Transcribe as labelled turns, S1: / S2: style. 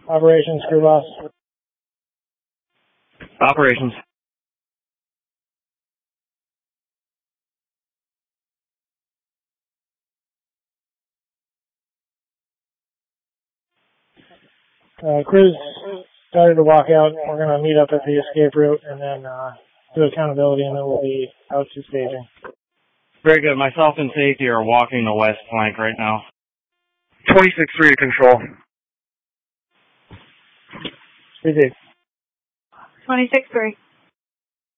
S1: Operations, crew boss.
S2: Operations.
S1: Crew's started to walk out. We're going to meet up at the escape route and then do accountability, and then we'll be out to staging.
S2: Very good. Myself and safety are walking the west flank right now.
S3: 26-3 to control.
S1: 3-2.
S4: 26-3.